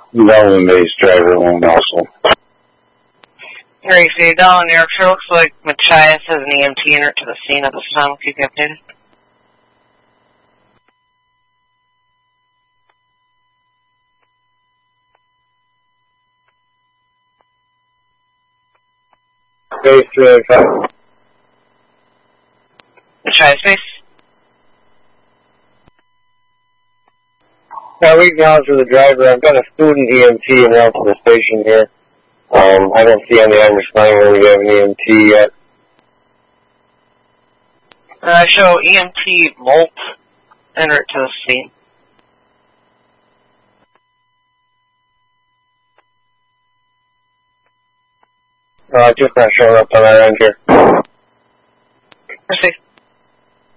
Melbourne-based driver owned also. Alright, so you're down in Yorkshire. Looks like Machias has an EMT in her to the scene at this time. We'll keep you updated. Base 385. Machias base? Yeah, we acknowledge the driver. I've got a student EMT announced to the station here. I don't see on the understanding where we have an EMT yet. Show EMT Molt enter it to the scene. Just not showing up on our end here. Proceed.